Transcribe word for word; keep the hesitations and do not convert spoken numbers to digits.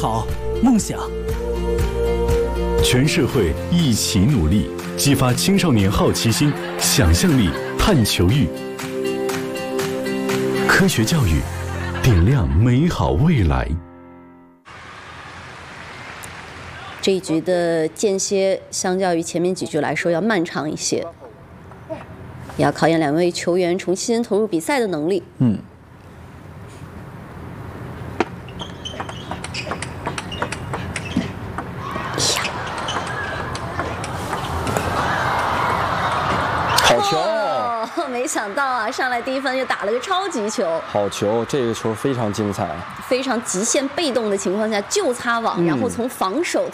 好，梦想。 全社会一起努力，激发青少年好奇心、想象力、探求欲。科学教育，点亮美好未来。 这一局的间歇，相较于前面几局来说要漫长一些，也要考验两位球员重新投入比赛的能力。 嗯。好球！ 哦，没想到啊，上来第一分就打了个超级球。 好球，这个球非常精彩。 非常极限被动的情况下就擦网，嗯、然后从防守